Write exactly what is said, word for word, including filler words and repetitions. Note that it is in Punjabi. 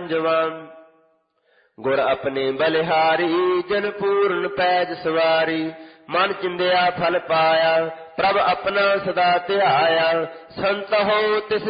ਪੰਜਵਾਂ। ਗੁਰ ਆਪਣੇ ਬਲਿਹਾਰੀ ਜਨ ਪੂਰਨ ਪੈਜ ਸਵਾਰੀ। ਮਨ ਚਿੰਦਿਆ ਫਲ ਪਾਇਆ ਪ੍ਰਭ ਆਪਣਾ ਸਦਾ ਧਿਆਇਆ। ਸੰਤ ਹੋ ਤਿਸ